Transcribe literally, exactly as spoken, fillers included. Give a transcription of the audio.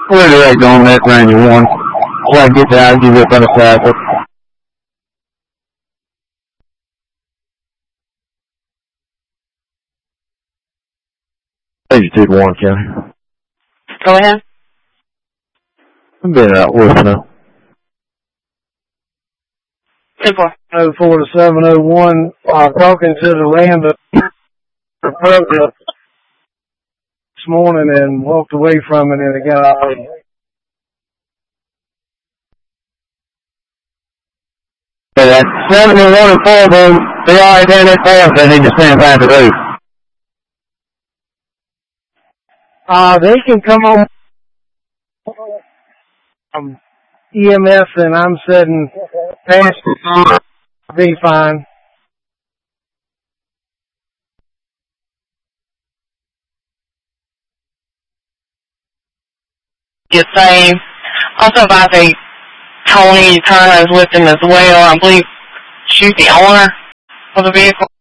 We're direct on that Ranger one. Try to get down, give it better side. Eighty-two to one, County. Go ahead. I'm being out with now. ten four. oh four to seven oh one, uh, talking to the land of this morning and walked away from it and it got out. So that's seventy-one and four, though. They already done that pass. They need to stand by the roof. Uh, they can come on um, E M S and I'm setting past the be fine. Get saved. Also, by the Tony Turner is with him as well. I believe she's the owner of the vehicle.